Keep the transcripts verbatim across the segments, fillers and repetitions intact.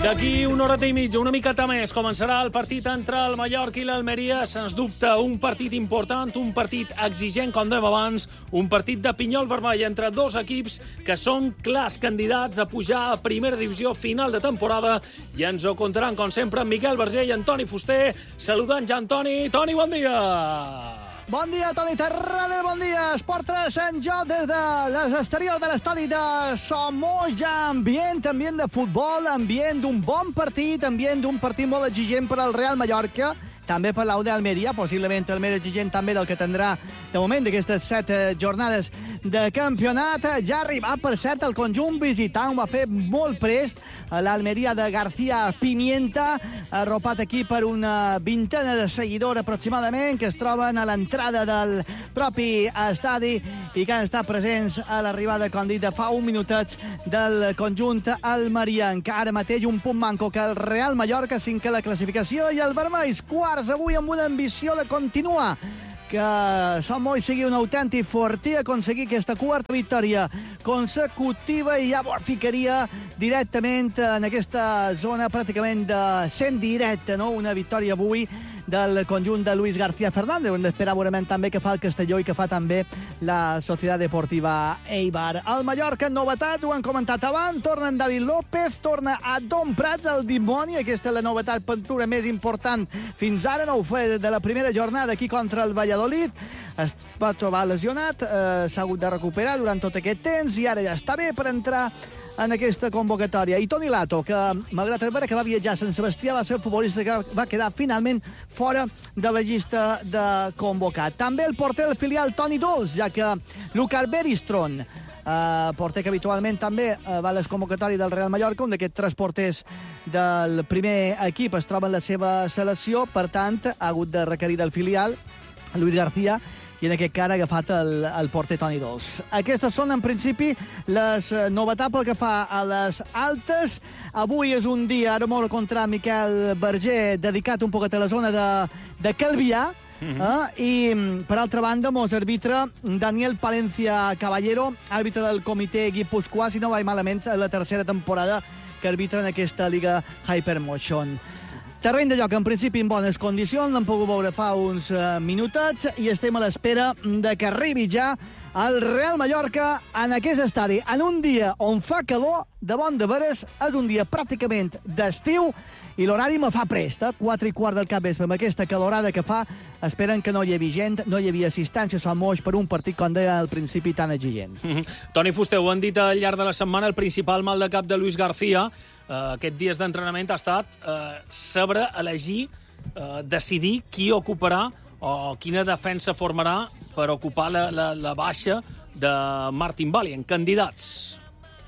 D'aquí una horeta i mitja, una miqueta més, començarà el partit entre el Mallorca i l'Almeria. Sens dubte, un partit important, un partit exigent, com dèiem abans, un partit de pinyol vermell entre dos equips que són clars candidats a pujar a primera divisió final de temporada, i ens ho contaran, com sempre, en Miquel Verger i Antoni Fuster. Saludant ja Antoni. Toni, bon dia! Bon dia, Toni Terrader, bon dia. Esport tres en joc des de les exteriors de l'estadi de Somoja. Ambient, ambient de futbol, ambient d'un bon partit, ambient d'un partit molt exigent per al Real Mallorca, també per l'Aude Almeria, possiblement el més exigent també del que tindrà de moment d'aquestes set jornades de campionat. Ja ha arribat, per cert, el conjunt visitant, ho va fer molt prest l'Almeria de García Pimienta, arropat aquí per una vintena de seguidors aproximadament, que es troben a l'entrada del propi estadi i que han estat presents a l'arribada, com dit, de fa un minutets del conjunt almerienc. Ara mateix un punt manco que el Real Mallorca, cinquè a la classificació, i el vermells quarts avui amb una ambició de continuar, que Somoll sigui un autèntic fortí, aconseguir aquesta quarta victòria consecutiva i ja ficaria directament en aquesta zona pràcticament de cent directe, no? Una victòria avui del conjunt de Luis García Fernández. Hem d'esperar veurement també que fa el Castelló i que fa també la Societat Deportiva Eibar. El Mallorca, novetat, ho han comentat abans, torna en David López, torna a Don Prats, el dimoni. Aquesta és la novetat pintura més important fins ara, no ho fa de la primera jornada aquí contra el Valladolid. Es va trobar lesionat, eh, s'ha hagut de recuperar durant tot aquest temps i ara ja està bé per entrar en aquesta convocatòria. I Toni Lato, que malgrat el veure que va viatjar a Sant Sebastià, va ser el futbolista que va quedar finalment fora de la llista de convocat. També el porter del filial Toni Dols, ja que Lucar Beristron, eh, porter que habitualment també eh, va a les convocatòries del Real Mallorca, un d'aquests tres porters del primer equip es troba en la seva selecció, per tant, ha hagut de requerir del filial Luis García, i en aquest cas ha agafat el, el porter Toni Dols. Aquestes són, en principi, les novetats pel que fa a les altes. Avui és un dia, ara molt contra Miquel Verger, dedicat un poquet a la zona de, de Calvià, mm-hmm. eh? I, per altra banda, mos arbitra Daniel Palencia Caballero, àrbitre del comitè guipuscoà, si no vaig malament, la tercera temporada que arbitra en aquesta Liga Hypermotion. Terreny de joc, en principi, en bones condicions, l'hem pogut veure fa uns uh, minutets i estem a l'espera de que arribi ja el Real Mallorca en aquest estadi, en un dia on fa calor, de bon de veres, és un dia pràcticament d'estiu i l'horari me fa prest, eh? quatre i quart del capvespre, amb aquesta calorada que fa, esperen que no hi havia gent, no hi havia assistència, som moix per un partit, com deia al principi, tan exigent. Mm-hmm. Toni Fuster, ho han dit al llarg de la setmana, el principal mal de cap de Luis García, Uh, aquests dies d'entrenament ha estat uh, saber elegir, uh, decidir qui ocuparà o quina defensa formarà per ocupar la, la, la baixa de Martin Valien. Candidats.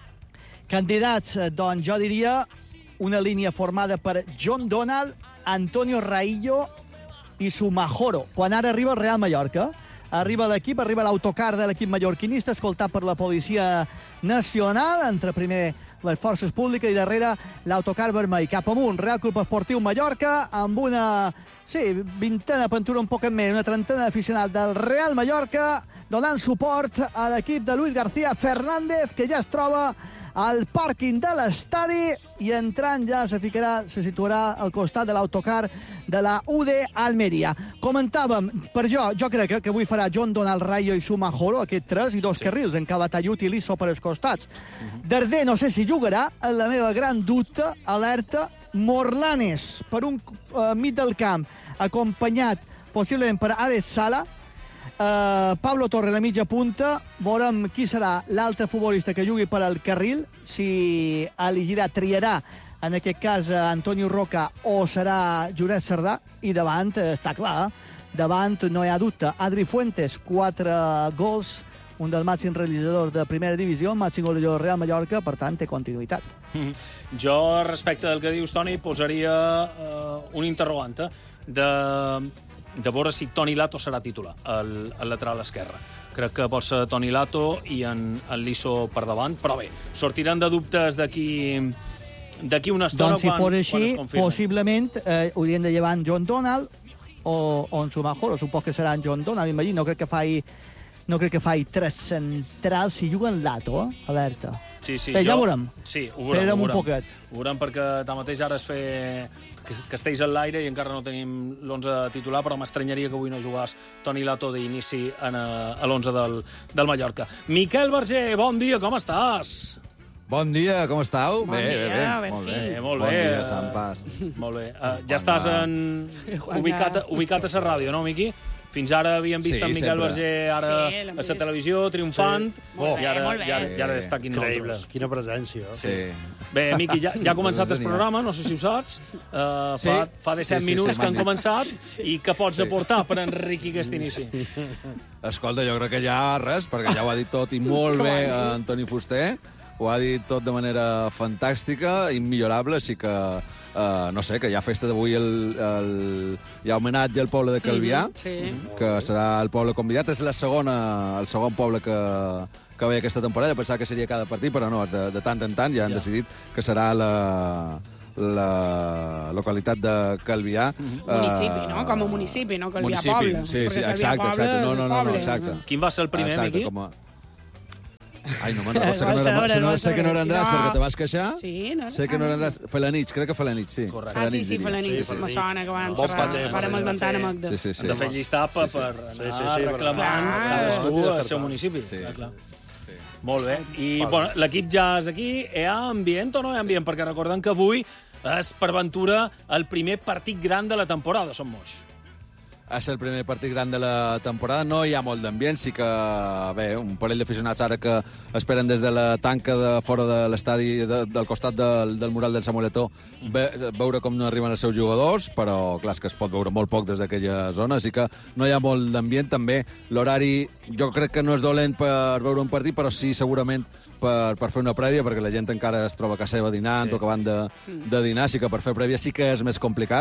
Candidats, doncs jo diria una línia formada per John Donald, Antonio Raillo i Sumajoro. Quan ara arriba el Real Mallorca, arriba l'equip, arriba l'autocar de l'equip mallorquinista, escoltat per la Policia Nacional, entre primer les forces públiques i darrere l'autocar vermell. Cap amunt, Real Club Esportiu Mallorca, amb una, sí, vintena, pintura un poc més, una trentena d'aficionats del Real Mallorca, donant suport a l'equip de Luis García Fernández, que ja es troba al pàrquing de l'estadi i entrant ja se ficarà, se situarà al costat de l'autocar de la U D Almeria. Comentàvem, per jo, jo crec que, que avui farà John Donald, Rayo i Sumajoro, aquests tres, i dos sí. carrils, en Calatayud i Liso per als costats. Uh-huh. Darder no sé si jugarà, en la meva gran dubte, alerta, Morlanes, per un uh, mig del camp, acompanyat possiblement per Alex Sala, Uh, Pablo Torre, la mitja punta. Veurem qui serà l'altre futbolista que jugui per al carril, si elegirà, triarà en aquest cas Antonio Roca o serà Josep Cerdà, i davant, està clar, davant no hi ha dubte, Adri Fuentes, quatre gols, un dels màxims realitzadors de primera divisió, màxim golejador del Real Mallorca, per tant té continuïtat. Mm. Jo, respecte del que dius, Toni, posaria uh, un interrogant de... de veure si Toni Lato serà titular al, al lateral esquerre. Crec que pot ser Toni Lato i en, en Liso per davant, però bé, sortiran de dubtes d'aquí d'aquí una estona. Doncs si fos així, possiblement eh, haurien de llevar en John Donald o, o en Sumajoro, suposo que serà en John Donald, m'imagino, crec que fa no crec que faci tres centrals. Si juguen Lato, eh? Alerta. Sí, sí, Bé, jo... ja ho veurem. Sí, ho veurem, Esperem ho un veurem. poquet. Ho veurem perquè tanmateix ara es fer Castells en l'aire i encara no tenim l'onze titular, però m'estranyaria que avui no jugàs Toni Lato d'inici en, a, a l'onze del, del Mallorca. Miquel Verger, bon dia, com estàs? Bon dia, com estàu? Bon bé, dia, bé, bé, ben molt fi. bé. Eh, molt bon bé. dia, eh, Sant Pas. Molt bé. Uh, ja estàs en... Juanga. ubicat, ubicat a la ràdio, no, Miqui? Fins ara havíem vist Sí, en Miquel sempre. Verger ara Sí, l'hem a la vist. televisió, triomfant, Sí. Molt i bé, ara, molt bé. i ara, i ara està aquí amb Increïble, nosaltres. quina presència. Sí. Bé, Miqui, ja, ja ha començat el Tenia. programa, no sé si ho saps. Uh, Sí. fa, fa disset Sí, sí, minuts sí, que han m'han dit. començat i que pots aportar per enriquir aquest inici. Escolta, jo crec que ja res, perquè ja ho ha dit tot i molt bé Antoni Fuster. Ho ha dit tot de manera fantàstica, immillorable, així que, uh, no sé, que hi ha festa d'avui, el, el, hi ha homenatge al poble de Calvià, Sí. que serà el poble convidat. És la segona, el segon poble que, que ve aquesta temporada. Pensava que seria cada partit, però no, de, de tant en tant ja han Ja. decidit que serà la, la localitat de Calvià. Municipi, no? Com a municipi, no? Calvià municipi, poble. Sí, sí, Perquè Calvià exacte, poble exacte. No, és no, no, no, poble. exacte. Quin va ser el primer, Exacte, Miqui? com a... Ai, no me'n recordo. Sé que no, Vas era, saber, sé, no, vas sé que no saber. era Andràs, No. perquè te vas queixar. Sí, no? Sé que no era Andràs. Felanich, crec que Felanich, sí. Correcte. Ah, sí, sí, diria. Felanich. Sí, Me Felanich. sona que van Bon xerrar. pater, Vàrem pater. esmentar a Magda. Sí, sí, sí. Hem de fer llistat per, per anar Sí, sí, sí, per- reclamant Clar. cadascú Clar. al seu municipi. Sí. Clar, clar. Molt bé. I bueno, l'equip ja és aquí. Hi ha ambient o no hi ha ambient? Perquè recordem que avui és, per ventura, el primer partit gran de la temporada, som moix. És el primer partit gran de la temporada. No hi ha molt d'ambient, sí que, bé, un parell d'aficionats ara que esperen des de la tanca de fora de l'estadi, de, del costat del, del mural del Samueletó, ve, veure com no arriben els seus jugadors, però, clar, és que es pot veure molt poc des d'aquella zona, així que no hi ha molt d'ambient. També l'horari, jo crec que no és dolent per veure un partit, però sí, segurament, per, per fer una prèvia, perquè la gent encara es troba a casa seva dinant Sí. o acabant de, de dinar, així que per fer prèvia sí que és més complicat,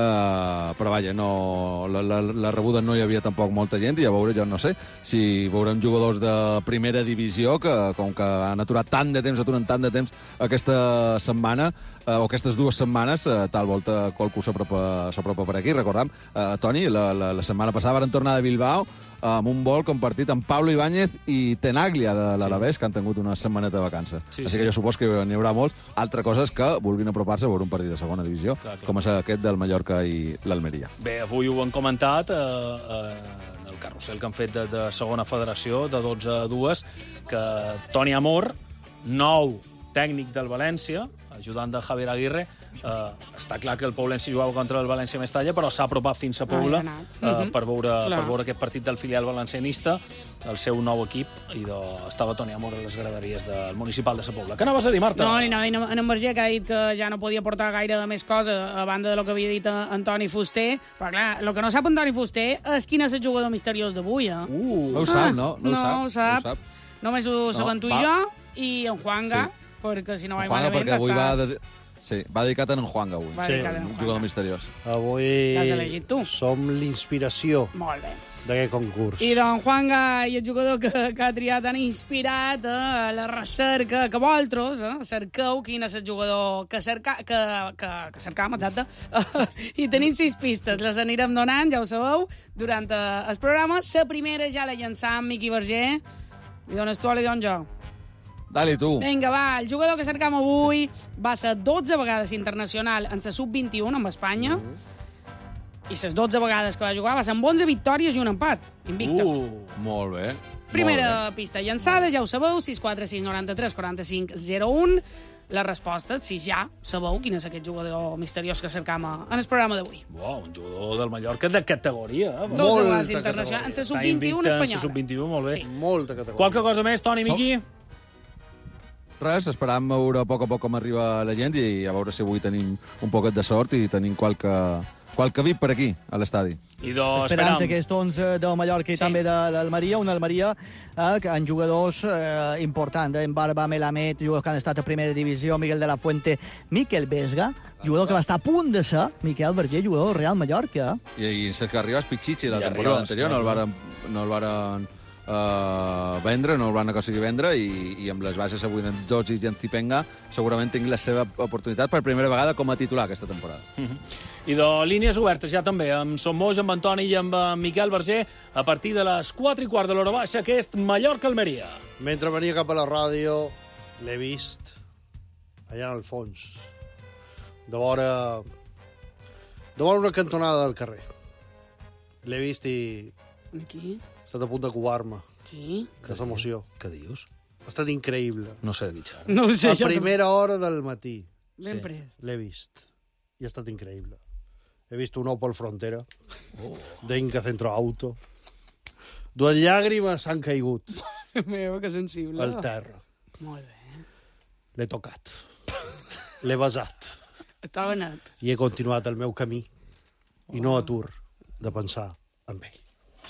eh, però, vaja, no, la, la, la rebuda no hi havia tampoc molta gent, i a veure, jo no sé, si veurem jugadors de primera divisió, que com que han aturat tant de temps, aturen tant de temps aquesta setmana, eh, o aquestes dues setmanes, eh, tal volta qualcú s'apropa s'apropa per aquí. Recordam, eh, Toni, la, la, la setmana passada varen tornar de Bilbao, amb un vol compartit amb Pablo Ibáñez i Tenaglia de l'Alavés, sí. que han tingut una setmaneta de vacances. Sí, Així sí. que jo supos que n'hi haurà molts. Altra cosa és que vulguin apropar-se a veure un partit de segona divisió, Clar, clar. com és aquest del Mallorca i l'Almeria. Bé, avui ho han comentat, eh, eh, en el carrusel que han fet de, de segona federació, de dotze a dos, que Toni Amor, nou tècnic del València, ajudant de Javier Aguirre, eh, està clar que el Poblense jugava contra el València Mestalla, però s'ha apropat fins a Pobla Ah, ja ha anat. eh, Mhm. per, veure, Clar. per veure aquest partit del filial valencianista, el seu nou equip, i de, estava Toni Amor a les graderies del municipal de Sa Pobla. Què anaves a dir, Marta? No, ni no, en en Verger, que ha dit que ja no podia portar gaire de més cosa a banda de lo que havia dit Antoni Fuster, però clar, el que no sap Antoni Fuster és quin és el jugador misteriós d'avui, eh? Uh, No ho sap, no? No, no ho ho sap. sap. No ho sap. Només ho sabem tu i va. jo i en Juanga, Sí. perquè si no vaig Juanga, malament perquè avui està... va... De... Sí, va dedicat en Juanga, avui. Va Sí, dedicat en Un Juanga. jugador misteriós. Avui L'has elegit tu. som l'inspiració Molt bé. d'aquest concurs. I don Juanga i el jugador que, que ha triat han inspirat eh, la recerca que vosaltres eh, cerqueu quin és el jugador que, cerca, que, que, que cercam, exacte. I tenim sis pistes, les anirem donant, ja ho sabeu, durant eh, el programa. La primera ja la llançam Miqui Verger. Li dones tu o li dono jo? Dale, tu. Vinga, va, el jugador que cercam avui va ser dotze vegades internacional en la sub vint i u amb Espanya, i les dotze vegades que va jugar va ser amb onze victòries i un empat, invicte. uh. Molt bé. Primera Molt pista llançada, ja ho sabeu, sis quatre sis noranta tres quaranta cinc zero un. La resposta, si ja sabeu quin és aquest jugador misteriós que cercam en el programa d'avui. Wow, un jugador del Mallorca de categoria. Eh? Dotze Molta vegades internacional, en la sub vint i u Està invicte en espanyola. la sub vint i u, molt bé. Sí. Molta categoria. Qualque cosa més, Toni, Miqui? bé. Res, esperam veure a poc a poc com arriba la gent i a veure si avui tenim un poquet de sort i tenim qualque, qualque V I P per aquí, a l'estadi. I do, Esperant esperam. aquest onze del Mallorca i Sí. també de l'Almeria, una Almeria eh, que amb jugadors eh, importants, eh, en Barba, Melamed, jugadors que han estat a primera divisió, Miguel de la Fuente, Miquel Vesga, jugador que va estar a punt de ser, Miquel Verger, jugador del Real Mallorca. I, i Sergio Arribas Pichichi la I temporada Arribas, anterior, no el clar. varen, no el varen uh, vendre, no el van aconseguir vendre, i, i amb les bases avui d'en Djordje i en Zipenga segurament tingui la seva oportunitat per primera vegada com a titular aquesta temporada. Mm-hmm. I de línies obertes ja també, amb Sommoix, amb Antoni i amb Miquel Berger, a partir de les quatre i quart de l'hora baixa, que és Mallorca-Almeria. Mentre venia cap a la ràdio, l'he vist allà en el fons, de vora, de vora una cantonada del carrer. L'he vist i Aquí? he estat a punt de covar-me. Aquí? Que és emoció. Què dius? Ha estat increïble. No sé de mitjà. No ho sé. A primera hora del matí Ben Sí. prest. l'he vist. I ha estat increïble. He vist un Opel Frontera, oh. d'Inca Centro Auto. Dues llàgrimes han caigut Meva, que sensible. al terra. Molt bé. L'he tocat. L'he besat. Estava net. I he continuat el meu camí. I no atur de pensar en ell.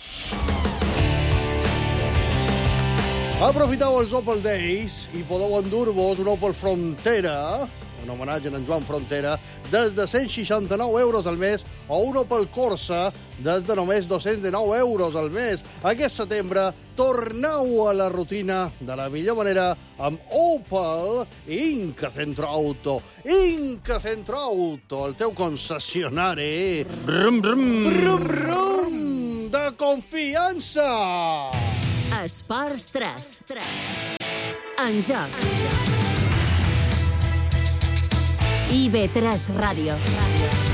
Aprofiteu els Opel Days i podeu endur-vos un Opel Frontera, un homenatge a en Joan Frontera, des de cent seixanta-nou euros al mes, o un Opel Corsa des de només dos-cents dinou euros al mes. Aquest setembre torneu a la rutina de la millor manera amb Opel Inca Centro Auto. Inca Centro Auto, el teu concessionari. Brum, brum. Brum, brum, de confiança. Esports tres. En joc. I B tres Ràdio.